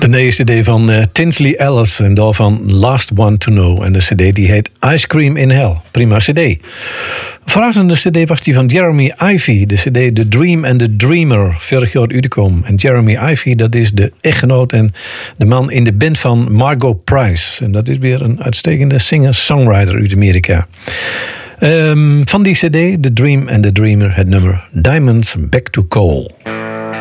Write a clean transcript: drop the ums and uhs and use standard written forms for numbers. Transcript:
De nieuwe cd van Tinsley Ellis en daarvan Last One to Know. En de cd die heet Ice Cream in Hell. Prima cd. Verrassende cd was die van Jeremy Ivy. De cd The Dream and the Dreamer. Vorig jaar uitgekomen. En Jeremy Ivy, dat is de echtgenoot en de man in de band van Margot Price. En dat is weer een uitstekende singer-songwriter uit Amerika. Van die cd, The Dream and the Dreamer, het nummer Diamonds Back to Coal.